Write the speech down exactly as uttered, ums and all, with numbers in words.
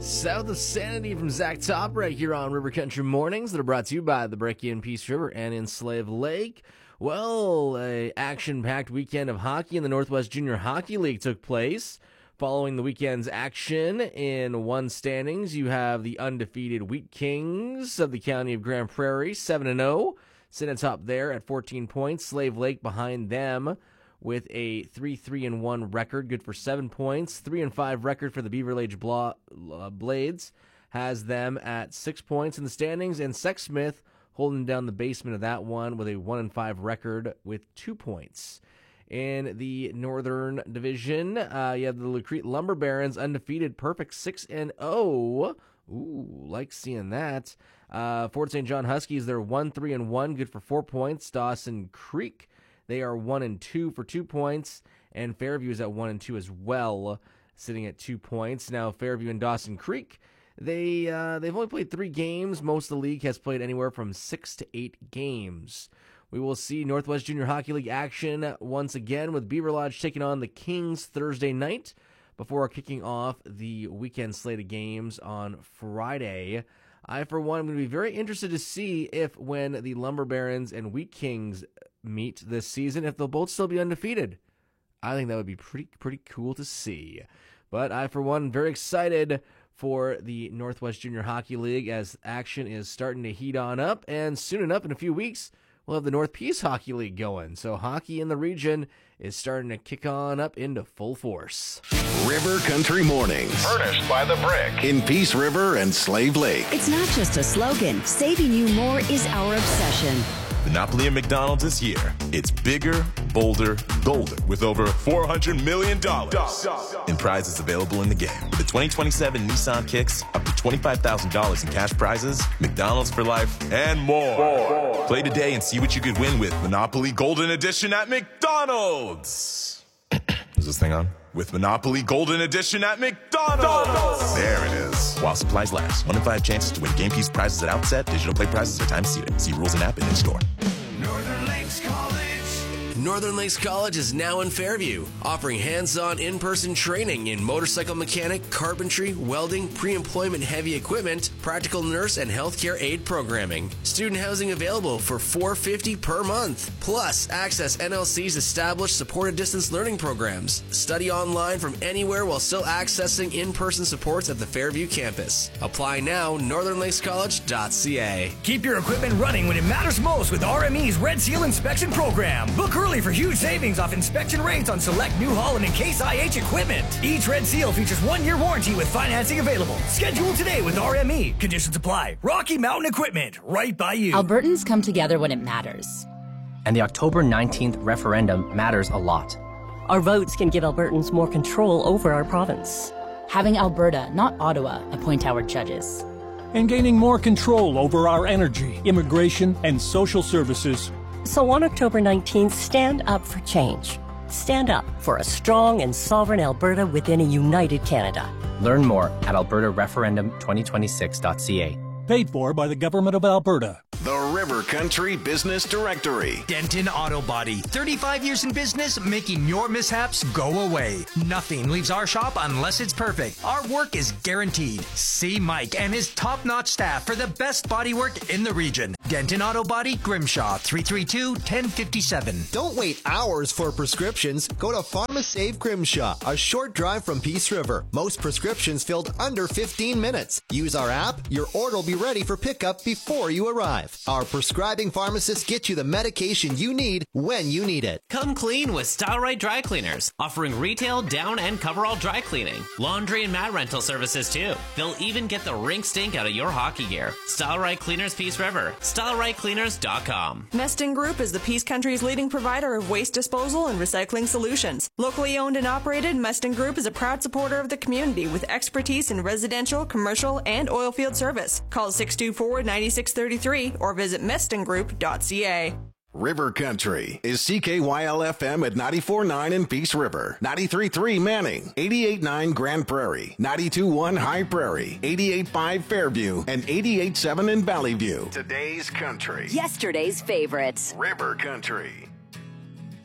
South of Sanity from Zach Top right here on River Country Mornings that are brought to you by the Breccia in Peace River and in Slave Lake. Well, a action-packed weekend of hockey in the Northwest Junior Hockey League took place. Following the weekend's action in one standings, you have the undefeated Wheat Kings of the county of Grand Prairie, seven and oh, sitting atop there at fourteen points. Slave Lake behind them with a three three and one record, good for seven points. three and five record for the Beaver Lake Bla- uh, Blades has them at six points in the standings, and Sexsmith holding down the basement of that one with a one and five record with two points. In the Northern Division, uh, you have the Lacrete Lumber Barons undefeated, perfect six and oh. Ooh, like seeing that. Uh, Fort Saint John Huskies, they're one three and one, good for four points. Dawson Creek, they are one and two for two points, and Fairview is at one and two as well, sitting at two points. Now Fairview and Dawson Creek, they uh, they've only played three games. Most of the league has played anywhere from six to eight games. We will see Northwest Junior Hockey League action once again with Beaver Lodge taking on the Kings Thursday night before kicking off the weekend slate of games on Friday. I, for one, am going to be very interested to see if when the Lumber Barons and Wheat Kings meet this season, if they'll both still be undefeated. I think that would be pretty pretty cool to see. But I, for one, am very excited for the Northwest Junior Hockey League as action is starting to heat on up, and soon enough, in a few weeks, we'll have the North Peace Hockey League going. So hockey in the region is starting to kick on up into full force. River Country Mornings. Furnished by The Brick. In Peace River and Slave Lake. It's not just a slogan. Saving you more is our obsession. Monopoly at McDonald's is here. It's bigger, bolder, bolder, with over four hundred million dollars in prizes available in the game. With the twenty twenty-seven Nissan Kicks, up to twenty-five thousand dollars in cash prizes, McDonald's for life, and more. more. Play today and see what you could win with Monopoly Golden Edition at McDonald's. Is this thing on? With Monopoly Golden Edition at McDonald's. McDonald's. There it is. While supplies last. One in five chances to win game piece prizes at outset. Digital play prizes are time seated. See rules and app and in store. Northern Lakes College. Northern Lakes College is now in Fairview, offering hands-on in-person training in motorcycle mechanic, carpentry, welding, pre-employment heavy equipment, practical nurse, and healthcare aid programming. Student housing available for four hundred fifty dollars per month. Plus, access N L C's established supported distance learning programs. Study online from anywhere while still accessing in-person supports at the Fairview campus. Apply now, northern lakes college dot c a. Keep your equipment running when it matters most with R M E's Red Seal Inspection Program. Book early for huge savings off inspection rates on select New Holland and Case I H equipment. Each Red Seal features one-year warranty with financing available. Schedule today with R M E. Conditions apply. Rocky Mountain Equipment, right by you. Albertans come together when it matters. And the October nineteenth referendum matters a lot. Our votes can give Albertans more control over our province. Having Alberta, not Ottawa, appoint our judges. And gaining more control over our energy, immigration, and social services. So on October nineteenth, stand up for change. Stand up for a strong and sovereign Alberta within a united Canada. Learn more at alberta referendum twenty twenty-six dot c a. Paid for by the Government of Alberta. The River Country Business Directory. Denton Auto Body. thirty-five years in business, making your mishaps go away. Nothing leaves our shop unless it's perfect. Our work is guaranteed. See Mike and his top-notch staff for the best body work in the region. Denton Auto Body, Grimshaw, three three two, one zero five seven. Don't wait hours for prescriptions. Go to PharmaSave Grimshaw, a short drive from Peace River. Most prescriptions filled under fifteen minutes. Use our app. Your order will be ready for pickup before you arrive. Our prescribing pharmacists get you the medication you need when you need it. Come clean with Style Right Dry Cleaners, offering retail, down, and coverall dry cleaning, laundry and mat rental services too. They'll even get the rink stink out of your hockey gear. Style Right Cleaners, Peace River. style right cleaners dot com. Meston Group is the Peace Country's leading provider of waste disposal and recycling solutions. Locally owned and operated, Meston Group is a proud supporter of the community with expertise in residential, commercial, and oil field service. Call six two four, nine six three three or visit meston group dot c a. River Country is C K Y L F M at ninety-four point nine in Peace River, ninety-three point three Manning, eighty-eight point nine Grand Prairie, ninety-two point one High Prairie, eighty-eight point five Fairview, and eighty-eight point seven in Valley View. Today's country. Yesterday's favorites. River Country.